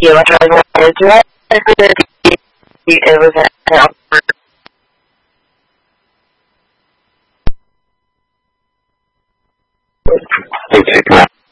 you. I wanted to it was an awkward